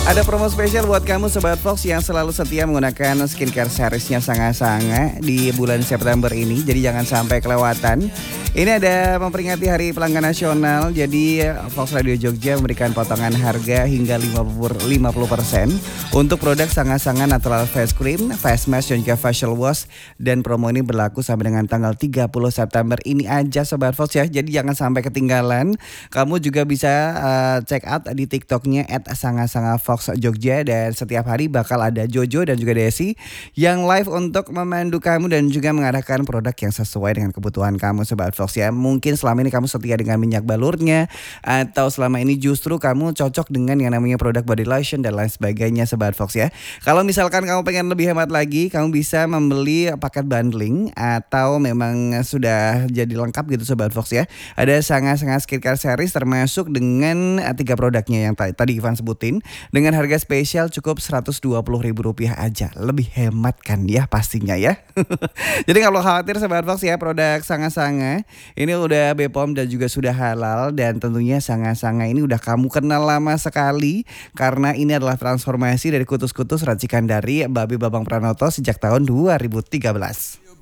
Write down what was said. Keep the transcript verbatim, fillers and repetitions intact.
Ada promo spesial buat kamu Sobat Fox yang selalu setia menggunakan skincare seriesnya Sanga-Sanga di bulan September ini. Jadi jangan sampai kelewatan. Ini ada memperingati Hari Pelanggan Nasional. Jadi Fox Radio Jogja memberikan potongan harga hingga lima puluh persen untuk produk Sanga-Sanga Natural Face Cream, Face Mask dan juga Facial Wash. Dan promo ini berlaku sampai dengan tanggal tiga puluh September ini aja Sobat Fox ya. Jadi jangan sampai ketinggalan. Kamu juga bisa uh, check out di TikToknya at Sanga-Sanga Fox Jogja, dan setiap hari bakal ada Jojo dan juga Desi yang live untuk memandu kamu dan juga mengarahkan produk yang sesuai dengan kebutuhan kamu Sobat Fox ya. Mungkin selama ini kamu setia dengan minyak balurnya, atau selama ini justru kamu cocok dengan yang namanya produk body lotion dan lain sebagainya Sobat Fox ya. Kalau misalkan kamu pengen lebih hemat lagi, kamu bisa membeli paket bundling atau memang sudah jadi lengkap gitu Sobat Fox ya. Ada Sanga-Sanga Skincare Series termasuk dengan tiga produknya yang t- tadi Ivan sebutin dengan harga spesial cukup seratus dua puluh ribu rupiah aja. Lebih hemat kan ya pastinya ya. Jadi kalau khawatir Sobat Fox ya, produk Sanga-Sanga ini udah B P O M dan juga sudah halal. Dan tentunya Sanga-Sanga ini udah kamu kenal lama sekali, karena ini adalah transformasi dari kutus-kutus racikan dari Babe Babang Pranoto sejak tahun dua ribu tiga belas.